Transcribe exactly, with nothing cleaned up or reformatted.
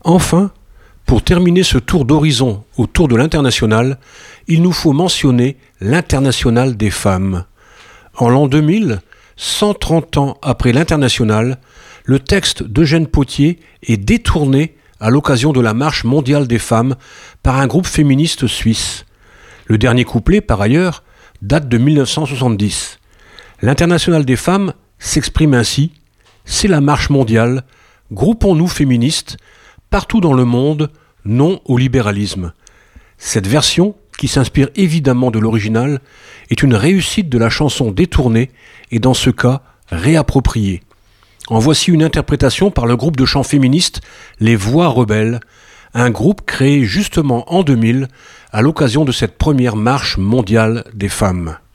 Enfin, pour terminer ce tour d'horizon autour de l'international, il nous faut mentionner l'international des femmes. En l'an deux mille, cent trente ans après l'international, le texte d'Eugène Pottier est détourné à l'occasion de la marche mondiale des femmes par un groupe féministe suisse. Le dernier couplet, par ailleurs, date de mille neuf cent soixante-dix. L'international des femmes s'exprime ainsi : c'est la marche mondiale, groupons-nous féministes, partout dans le monde, non au libéralisme. Cette version, qui s'inspire évidemment de l'original, est une réussite de la chanson détournée et dans ce cas réappropriée. En voici une interprétation par le groupe de chant féministe Les Voix Rebelles, un groupe créé justement en deux mille à l'occasion de cette première marche mondiale des femmes.